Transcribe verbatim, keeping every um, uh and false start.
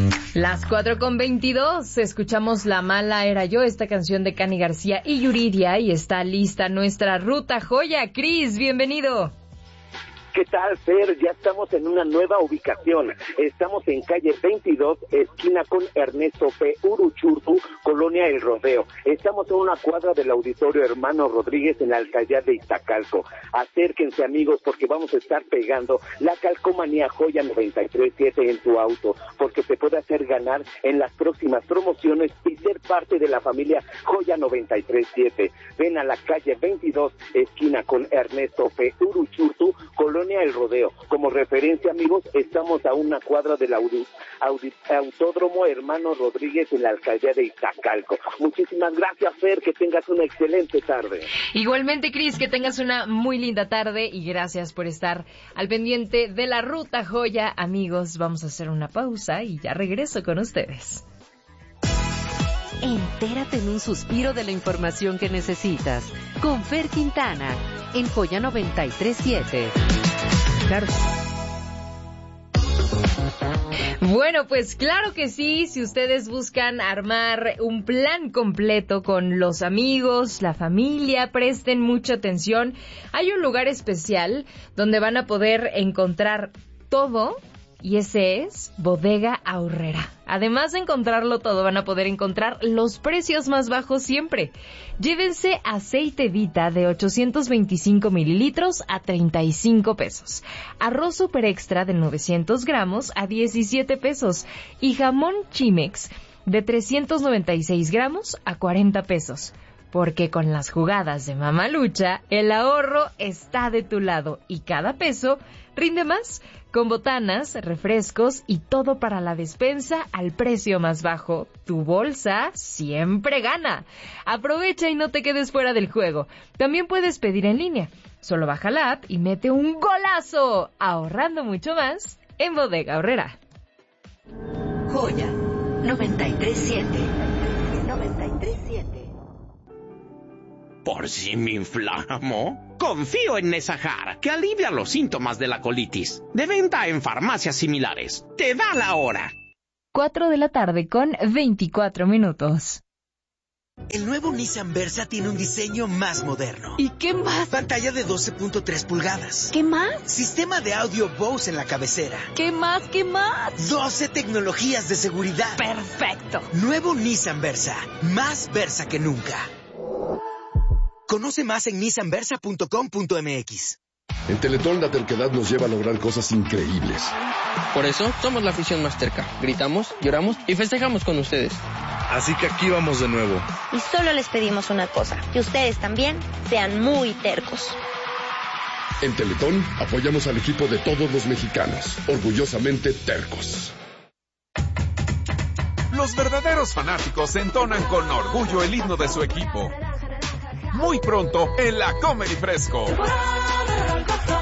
Las cuatro con veintidós, escuchamos La Mala Era Yo, esta canción de Cani García y Yuridia, y está lista nuestra ruta joya. Cris, bienvenido. ¿Qué tal, Fer? Ya estamos en una nueva ubicación. Estamos en calle veintidós, esquina con Ernesto P. Uruchurtu, Colonia El Rodeo. Estamos en una cuadra del Auditorio Hermano Rodríguez en la alcaldía de Iztacalco. Acérquense, amigos, porque vamos a estar pegando la calcomanía Joya noventa y tres punto siete en tu auto, porque te puede hacer ganar en las próximas promociones y ser parte de la familia Joya noventa y tres punto siete. Ven a la calle veintidós, esquina con Ernesto P. Uruchurtu, Colonia El Rodeo. Como referencia, amigos, estamos a una cuadra del Audi, Audi, Autódromo Hermano Rodríguez en la alcaldía de Iztacalco. Muchísimas gracias, Fer, que tengas una excelente tarde. Igualmente, Cris, que tengas una muy linda tarde y gracias por estar al pendiente de la Ruta Joya. Amigos, vamos a hacer una pausa y ya regreso con ustedes. Entérate en un suspiro de la información que necesitas con Fer Quintana en Joya noventa y tres punto siete. Claro. Bueno, pues claro que sí, si ustedes buscan armar un plan completo con los amigos, la familia, presten mucha atención. Hay un lugar especial donde van a poder encontrar todo, y ese es Bodega Aurrera. Además de encontrarlo todo, van a poder encontrar los precios más bajos siempre. Llévense aceite Vita de ochocientos veinticinco mililitros a treinta y cinco pesos. Arroz Super Extra de novecientos gramos a diecisiete pesos. Y jamón Chimex de trescientos noventa y seis gramos a cuarenta pesos. Porque con las jugadas de Mamalucha, el ahorro está de tu lado y cada peso rinde más, con botanas, refrescos y todo para la despensa al precio más bajo. Tu bolsa siempre gana. Aprovecha y no te quedes fuera del juego. También puedes pedir en línea. Solo baja la app y mete un golazo, ahorrando mucho más en Bodega Aurrera. Joya noventa y tres punto siete. noventa y tres punto siete. ¿Por si me inflamo? Confío en Nesajar, que alivia los síntomas de la colitis. De venta en farmacias similares. ¡Te da la hora! cuatro de la tarde con veinticuatro minutos. El nuevo Nissan Versa tiene un diseño más moderno. ¿Y qué más? Pantalla de doce punto tres pulgadas. ¿Qué más? Sistema de audio Bose en la cabecera. ¿Qué más? ¿Qué más? doce tecnologías de seguridad. ¡Perfecto! Nuevo Nissan Versa. Más Versa que nunca. Conoce más en nissan versa punto com punto m x. En Teletón la terquedad nos lleva a lograr cosas increíbles. Por eso somos la afición más terca. Gritamos, lloramos y festejamos con ustedes. Así que aquí vamos de nuevo. Y solo les pedimos una cosa, que ustedes también sean muy tercos. En Teletón apoyamos al equipo de todos los mexicanos, orgullosamente tercos. Los verdaderos fanáticos entonan con orgullo el himno de su equipo. Muy pronto en la Comedy Fresco.